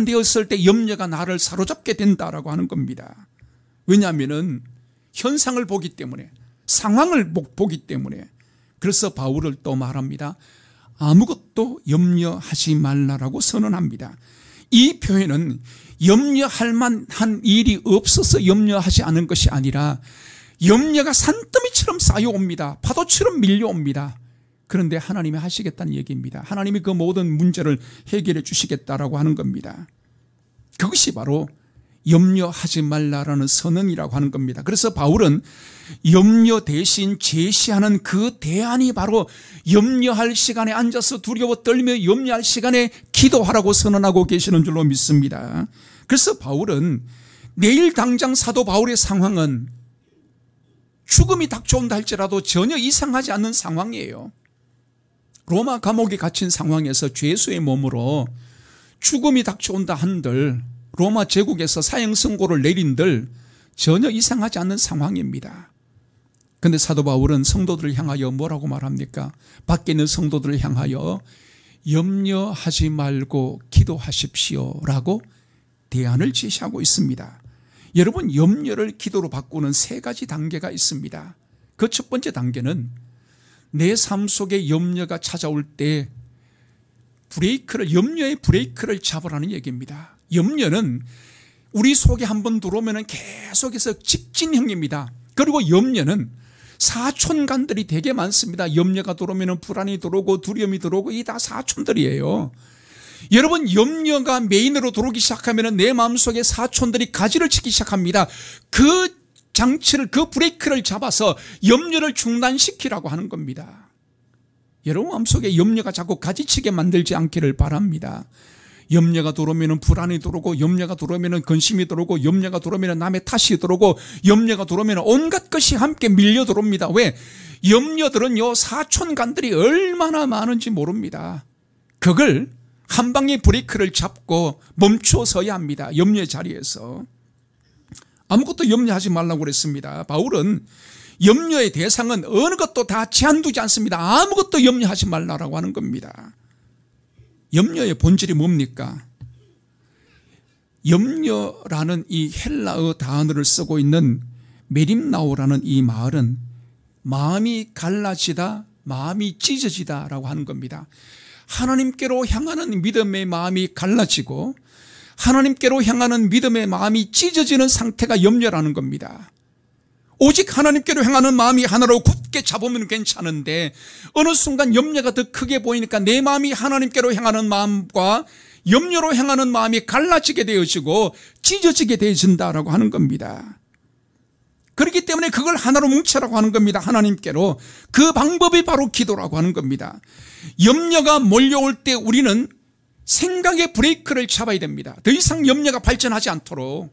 분산되었을 때 염려가 나를 사로잡게 된다라고 하는 겁니다. 왜냐하면 현상을 보기 때문에, 상황을 보기 때문에. 그래서 바울을 또 말합니다. 아무것도 염려하지 말라라고 선언합니다. 이 표현은 염려할 만한 일이 없어서 염려하지 않은 것이 아니라 염려가 산더미처럼 쌓여옵니다. 파도처럼 밀려옵니다. 그런데 하나님이 하시겠다는 얘기입니다. 하나님이 그 모든 문제를 해결해 주시겠다라고 하는 겁니다. 그것이 바로 염려하지 말라라는 선언이라고 하는 겁니다. 그래서 바울은 염려 대신 제시하는 그 대안이 바로 염려할 시간에 앉아서 두려워 떨며 염려할 시간에 기도하라고 선언하고 계시는 줄로 믿습니다. 그래서 바울은 내일 당장 사도 바울의 상황은 죽음이 닥쳐온다 할지라도 전혀 이상하지 않는 상황이에요. 로마 감옥에 갇힌 상황에서 죄수의 몸으로 죽음이 닥쳐온다 한들, 로마 제국에서 사형 선고를 내린들 전혀 이상하지 않는 상황입니다. 그런데 사도 바울은 성도들을 향하여 뭐라고 말합니까? 밖에 있는 성도들을 향하여 염려하지 말고 기도하십시오라고 대안을 제시하고 있습니다. 여러분, 염려를 기도로 바꾸는 세 가지 단계가 있습니다. 그 첫 번째 단계는 내 삶 속에 염려가 찾아올 때 염려의 브레이크를 잡으라는 얘기입니다. 염려는 우리 속에 한번 들어오면 계속해서 직진형입니다. 그리고 염려는 사촌간들이 되게 많습니다. 염려가 들어오면 불안이 들어오고 두려움이 들어오고 이 다 사촌들이에요. 여러분, 염려가 메인으로 들어오기 시작하면 내 마음속에 사촌들이 가지를 치기 시작합니다. 그 장치를, 그 브레이크를 잡아서 염려를 중단시키라고 하는 겁니다. 여러분 마음속에 염려가 자꾸 가지치게 만들지 않기를 바랍니다. 염려가 들어오면 불안이 들어오고, 염려가 들어오면 근심이 들어오고, 염려가 들어오면 남의 탓이 들어오고, 염려가 들어오면 온갖 것이 함께 밀려 들어옵니다. 왜? 염려들은요, 사촌간들이 얼마나 많은지 모릅니다. 그걸 한 방에 브레이크를 잡고 멈춰서야 합니다. 염려의 자리에서. 아무것도 염려하지 말라고 그랬습니다. 바울은 염려의 대상은 어느 것도 다 제한 두지 않습니다. 아무것도 염려하지 말라고 하는 겁니다. 염려의 본질이 뭡니까? 염려라는 이 헬라어 단어를 쓰고 있는 메림나오라는 이 말은 마음이 갈라지다, 마음이 찢어지다라고 하는 겁니다. 하나님께로 향하는 믿음의 마음이 갈라지고 하나님께로 향하는 믿음의 마음이 찢어지는 상태가 염려라는 겁니다. 오직 하나님께로 향하는 마음이 하나로 굳게 잡으면 괜찮은데 어느 순간 염려가 더 크게 보이니까 내 마음이 하나님께로 향하는 마음과 염려로 향하는 마음이 갈라지게 되어지고 찢어지게 되어진다라고 하는 겁니다. 그렇기 때문에 그걸 하나로 뭉쳐라고 하는 겁니다. 하나님께로. 그 방법이 바로 기도라고 하는 겁니다. 염려가 몰려올 때 우리는 생각의 브레이크를 잡아야 됩니다. 더 이상 염려가 발전하지 않도록.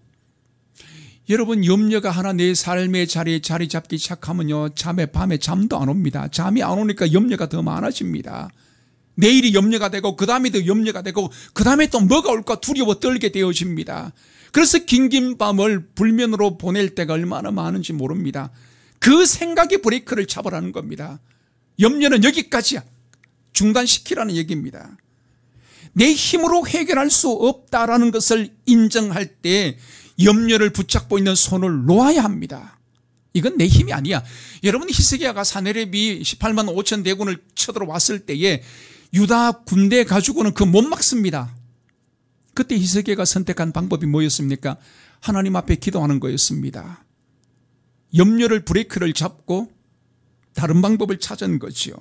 여러분, 염려가 하나 내 삶의 자리에 자리 잡기 시작하면요, 밤에 잠도 안 옵니다. 잠이 안 오니까 염려가 더 많아집니다. 내일이 염려가 되고 그 다음에 또 염려가 되고 그 다음에 또 뭐가 올까 두려워 떨게 되어집니다. 그래서 긴긴 밤을 불면으로 보낼 때가 얼마나 많은지 모릅니다. 그 생각의 브레이크를 잡으라는 겁니다. 염려는 여기까지야. 중단시키라는 얘기입니다. 내 힘으로 해결할 수 없다라는 것을 인정할 때 염려를 붙잡고 있는 손을 놓아야 합니다. 이건 내 힘이 아니야. 여러분, 히스기야가 사네립이 18만 5천 대군을 쳐들어왔을 때에 유다 군대 가지고는 그 못 막습니다. 그때 히스기야가 선택한 방법이 뭐였습니까? 하나님 앞에 기도하는 거였습니다. 염려를 브레이크를 잡고 다른 방법을 찾은 거죠.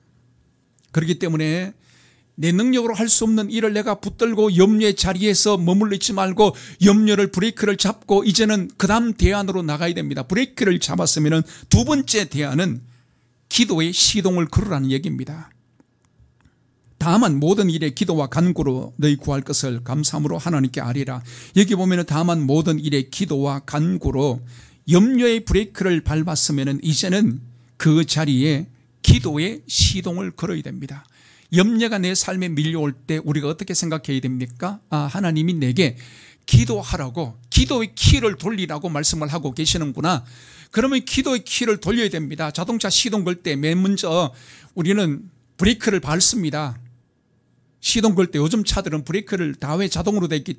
그렇기 때문에 내 능력으로 할 수 없는 일을 내가 붙들고 염려의 자리에서 머물러 있지 말고 염려를 브레이크를 잡고 이제는 그 다음 대안으로 나가야 됩니다. 브레이크를 잡았으면 두 번째 대안은 기도의 시동을 걸으라는 얘기입니다. 다만 모든 일에 기도와 간구로 너희 구할 것을 감사함으로 하나님께 아뢰라. 여기 보면 다만 모든 일에 기도와 간구로 염려의 브레이크를 밟았으면 이제는 그 자리에 기도의 시동을 걸어야 됩니다. 염려가 내 삶에 밀려올 때 우리가 어떻게 생각해야 됩니까? 하나님이 내게 기도하라고, 기도의 키를 돌리라고 말씀을 하고 계시는구나. 그러면 기도의 키를 돌려야 됩니다. 자동차 시동 걸 때 맨 먼저 우리는 브레이크를 밟습니다. 시동 걸 때 요즘 차들은 브레이크를 다 왜 자동으로 돼 있기